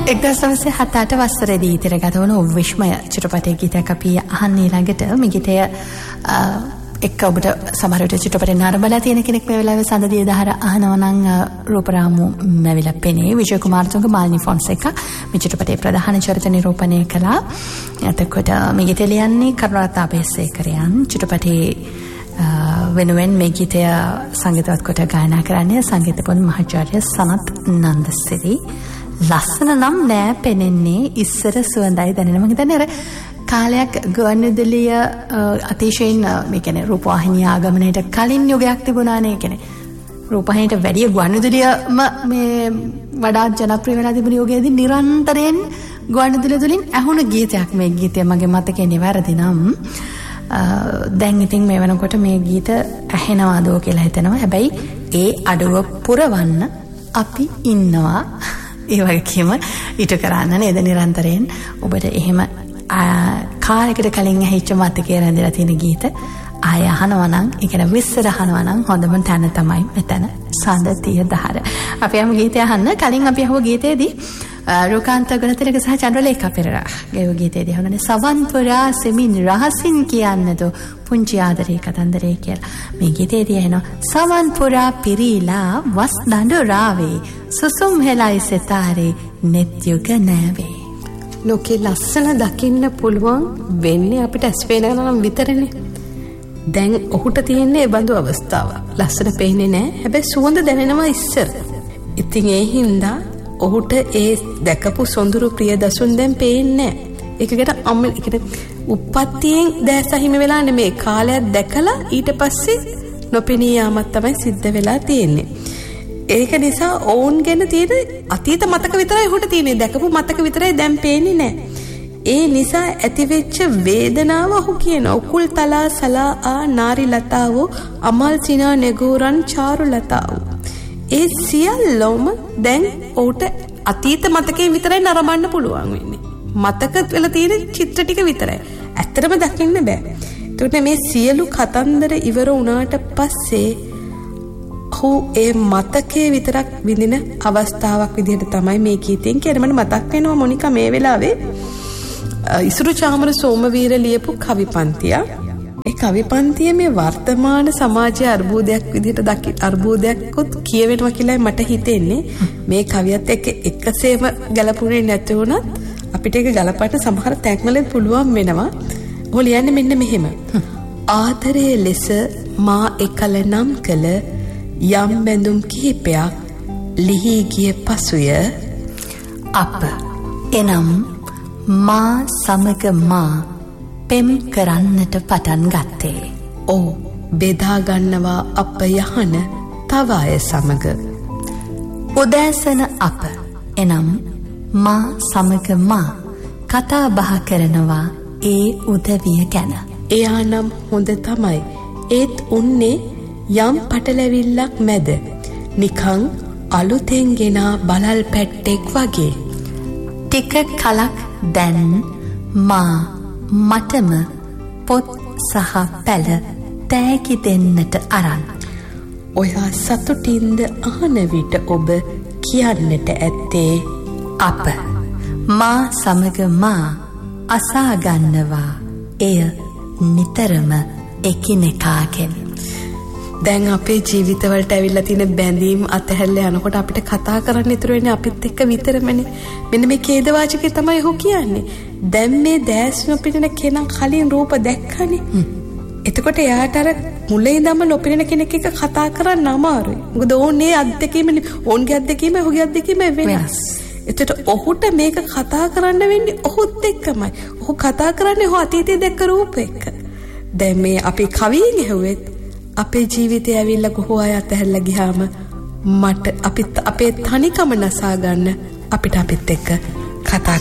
1978 වසරේදී තිරගත වුණු විශ්මය චිත්‍රපටයේ ගීතයක් අපි අහන්නේ ළඟට මේ ගීතය එක්ක ඔබට සමහර විට චිත්‍රපටේ නරඹලා තියෙන කෙනෙක් මේ වෙලාවේ සඳදිය දහර අහනවා නම් රූපරාමු මැවිලා පෙනේ විජය කුමාරතුංග මාලිනී ෆොන්සේකා මේ චිත්‍රපටයේ ප්‍රධාන චරිත නිරූපණය කළා. එතකොට මේ ගීතය ලියන්නේ කරුණාරත්න අබේසේකරයන්. චිත්‍රපටයේ වෙනුවෙන් මේ ගීතය සංගීතවත් කොට ගායනා කරන්නේ සංගීතපොත් මහාචාර්ය සනත් නන්දසිරි. ලස්සන නම් නෑ පෙනෙන්නේ ඉස්සර සුවඳයි දැනෙනවා. මම හිතන්නේ අර කාලයක් ගුවන්විදුලිය අතිශයින් මේ කියන්නේ රූපවාහිනිය ආගමනයට කලින් යුගයක් තිබුණානේ. කියන්නේ රූපවාහිනියට වැඩිය ගුවන්විදුලියම මේ වඩාත් ජනප්‍රිය වෙලා තිබුණ යුගයේදී නිරන්තරයෙන් ගුවන්විදුලිය තුලින් ඇහුණු ගීතයක් මේ ගීතය මගේ මතකේ නිවැරදි නම් දැන් ඉතින් මේ වෙනකොට මේ ගීත ඇහෙනවාදෝ කියලා හිතෙනවා. හැබැයි ඒ අඩුව පුරවන්න අපි ඉන්නවා. ඒ වගේම ඊට කරන්න නේද නිරන්තරයෙන් ඔබට එහෙම කාලයකට කලින් ඇහිච්ච මතකයේ රැඳිලා තියෙන ගීත ආය අහනවා නම් ඒ කියන්නේ විස්තර අහනවා නම් හොඳම තැන තමයි මෙතන සඳතිය දහර. අපි යමු ගීතය අහන්න. කලින් අපි අහුව ගීතයේදී රූකාන්ත ගුණතිලක සහ චන්ද්‍රලේඛා පෙරේරා ගේ ගීතයේදී හොනනේ සවන්පුරා සෙමින් රහසින් කියන්නද පුංචි ආදරේ කතන්දරේ කියලා. මේ ගීතයේදී එනවා සවන්පුරා පිරීලා වස් දඬු රාවේ සුසුම් හෙලයි සෙතාරේ net යුග නැවේ. ලෝකේ ලස්සන දකින්න පුළුවන් වෙන්නේ අපිට ඇස් පේනවා නම් විතරනේ. දැන් ඔහුට තියෙන්නේ ඒ බඳු අවස්ථාවක්. ලස්සන පේන්නේ නැහැ. හැබැයි සුවඳ දැනෙනවා ඉස්සර. ඉතින් ඒ හින්දා ඔහුට ඒ දැකපු සොඳුරු ප්‍රියදසුන් දැන් පේන්නේ නැහැ. ඒකට උප්පත්තියෙන් දැස හිම වෙලා නෙමේ කාලයක් දැකලා ඊට පස්සේ නොපෙනී යාමක් තමයි සිද්ධ වෙලා තියෙන්නේ. ඒක නිසා ඕන් ගැන තියෙන අතීත මතක විතරයි ඔහුට තියෙන්නේ. දැකපු මතක විතරයි දැන් පේන්නේ නැහැ. ඒ නිසා ඇතිවෙච්ච වේදනාව ඔහු කියන උකුල් තලා සලා ආ නාරි ලතාවෝ අමල් සිනා නෙගුරන් චාරු ලතාවෝ. ඒ සියල්ලම දැන් ඔහුට අතීත මතකයෙන් විතරයි නරඹන්න පුළුවන් වෙන්නේ. මතක වෙලා තියෙන චිත්‍ර ටික විතරයි. ඇත්තටම දකින්න බෑ. ඒකට මේ සියලු කතන්දර ඉවර වුණාට පස්සේ ඔහු ඒ මතකයේ විතරක් විඳින අවස්ථාවක් විදිහට තමයි මේ ගීතෙන් කියන්නේ. මට මතක් වෙනවා මොනිකා මේ වෙලාවේ ඉසුරු චාමර සෝමවීර ලියපු කවි පන්තිය. ඒ කවි පන්තිය මේ වර්තමාන සමාජයේ අර්බුදයක් විදිහට අර්බුදයක්වත් කියවෙනවා කියලා මට හිතෙන්නේ. මේ කවියත් එක්ක එකසේම ගලපුනේ නැති වුණත් අපිට ඒක ගලපන්න සමහර තැන්වලින් පුළුවන් වෙනවා. ඔහු ලියන්නේ මෙන්න මෙහෙම. ආදරයේ ලෙස මා එකල නම් කළ යම් බැඳුම් කිහිපයක් ලිහි ගිය පසුය අප එනම් මා සමග මා පෙම් කරන්නට පටන් ගත්තේ. ඕ බෙදා ගන්නවා අප යහන තව අය සමග. උදෑසන අප එනම් මා සමග මා කතා බහ කරනවා ඒ උදවිය ගැන. එයා නම් හොඳ තමයි. ඒත් උන්නේ යම් පටලැවිල්ලක් මැද නිකං අලුතෙන් ගෙනා බලල් පැට්ටෙක් වගේ. ටික කලක් දැන් මා මටම පොත් සහ පැල තෑගි දෙන්නට අරන්. ඔයා සතුටින්ද අහන විට ඔබ කියන්නට ඇත්තේ අප මා සමග මා අසා ගන්නවා එය නිතරම එකිනෙකාගෙන්. දැන් අපේ ජීවිතවලට ඇවිල්ලා තියෙන බැඳීම් අතහැරලා යනකොට අපිට කතා කරන්න ඉතුරු වෙන්නේ අපිත් එක්ක විතරමනේ. මෙන්න මේ ඛේදවාචකේ තමයි ඔහු කියන්නේ. දැන් මේ දැස් නොපෙනෙන කෙනා කලින් රූප දැක්කනේ. එතකොට එයාට අර මුලින් ඉඳන්ම නොපෙනෙන කෙනෙක් එක්ක කතා කරන්න අමාරුයි. මොකද ඕනේ අත්දැකීමනේ. ඕන්ගේ අත්දැකීම ඔහුගේ අත්දැකීම වෙනස්. එතකොට ඔහුට මේක කතා කරන්න වෙන්නේ ඔහුත් එක්කමයි. ඔහු කතා කරන්නේ ඔහු අතීතයේ දැක්ක රූප එක්ක. දැන් මේ අපි කවියෙන් ඇහුවෙත් අපේ ජීවිතය ඇවිල්ලා කොහොම අය අතහැරලා ගියාම මට අපේ තනිකම නසා ගන්න අපිට අපිත් එක්ක කතා